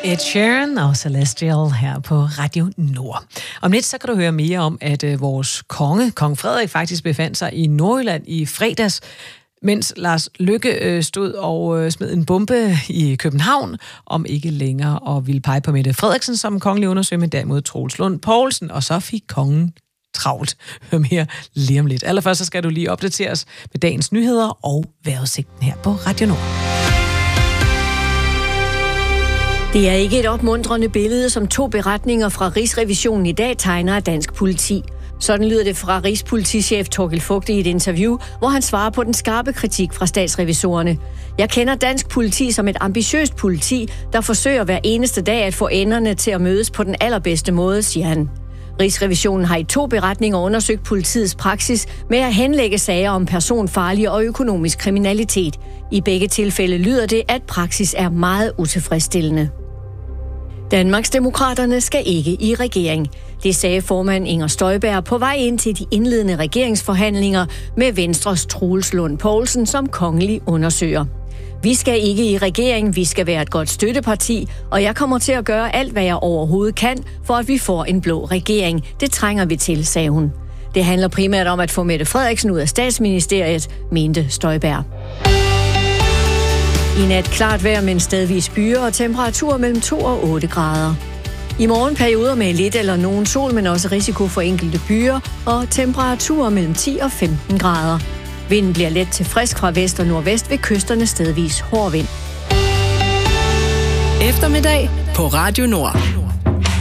Ed Sheeran og Celestial her på Radio Nord. Om lidt så kan du høre mere om, at vores kong Frederik, faktisk befandt sig i Nordjylland i fredags, mens Lars Løkke stod og smed en bombe i København, om ikke længere, og ville pege på Mette Frederiksen som kongelig undersøger, men derimod Troels Lund Poulsen, og så fik kongen travlt. Hør mere lige om lidt. Allerførst så skal du lige opdateres med dagens nyheder og vejrudsigten her på Radio Nord. Det er ikke et opmuntrende billede, som 2 beretninger fra Rigsrevisionen i dag tegner af dansk politi. Sådan lyder det fra Rigspolitichef Thorkild Fugte i et interview, hvor han svarer på den skarpe kritik fra statsrevisorerne. Jeg kender dansk politi som et ambitiøst politi, der forsøger hver eneste dag at få enderne til at mødes på den allerbedste måde, siger han. Rigsrevisionen har i 2 beretninger undersøgt politiets praksis med at henlægge sager om personfarlig og økonomisk kriminalitet. I begge tilfælde lyder det, at praksis er meget utilfredsstillende. Danmarksdemokraterne skal ikke i regering. Det sagde formand Inger Støjberg på vej ind til de indledende regeringsforhandlinger med Venstres Troels Lund Poulsen som kongelig undersøger. Vi skal ikke i regering, vi skal være et godt støtteparti, og jeg kommer til at gøre alt, hvad jeg overhovedet kan, for at vi får en blå regering. Det trænger vi til, sagde hun. Det handler primært om at få Mette Frederiksen ud af statsministeriet, mente Støjberg. I nat klart vejr, men stedvis byer og temperatur mellem 2 og 8 grader. I morgen perioder med lidt eller nogen sol, men også risiko for enkelte byer og temperaturer mellem 10 og 15 grader. Vinden bliver let til frisk fra vest og nordvest ved kysterne stedvis hård vind. Eftermiddag på Radio Nord.